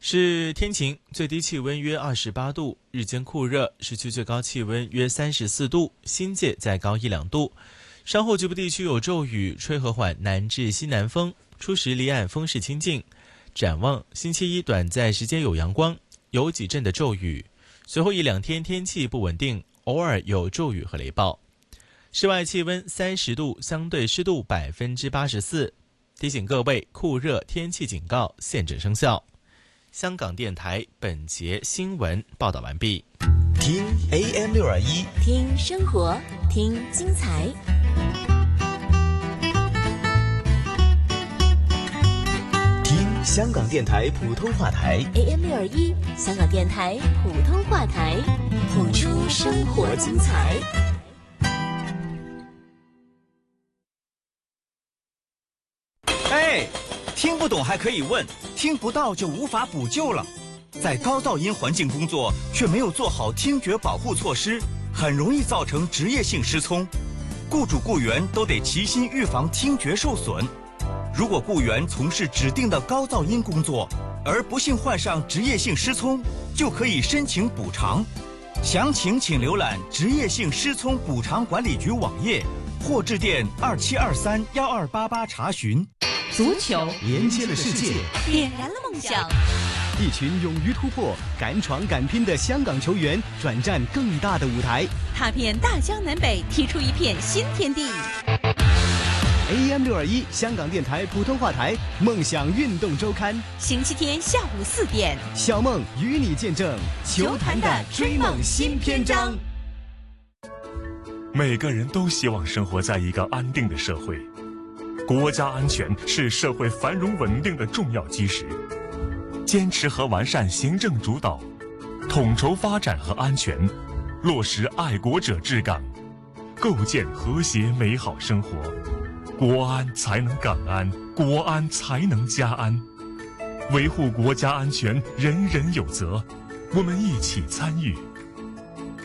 是天晴，最低气温约28度，日间酷热，市区最高气温约34度，新界再高1-2度。稍后局部地区有骤雨，吹和缓南至西南风，初时离岸风势清劲。展望星期一短暂时间有阳光，有几阵的骤雨，随后1-2天天气不稳定，偶尔有骤雨和雷暴。室外气温30度，相对湿度84%。提醒各位，酷热天气警告现正生效。香港电台本节新闻报道完毕。 听 AM621， 听生活，听精彩。 听香港电台普通话台 AM621，香港电台普通话台，谱出生活精彩。 哎，听不懂还可以问，听不到就无法补救了。在高噪音环境工作却没有做好听觉保护措施，很容易造成职业性失聪。雇主雇员都得齐心预防听觉受损。如果雇员从事指定的高噪音工作，而不幸患上职业性失聪，就可以申请补偿。详情请浏览职业性失聪补偿管理局网页，或致电27231288查询。 足球连接了世界， 点燃了梦想。 一群勇于突破、敢闯敢拼的香港球员转战更大的舞台， 踏遍大江南北，踢出一片新天地。 AM621 香港电台普通话台梦想运动周刊， 星期天下午4点， 小梦与你见证球坛的追梦新篇章。 每个人都希望生活在一个安定的社会，国家安全是社会繁荣稳定的重要基石。坚持和完善行政主导，统筹发展和安全，落实爱国者治港，构建和谐美好生活。国安才能港安，国安才能家安。维护国家安全，人人有责。我们一起参与，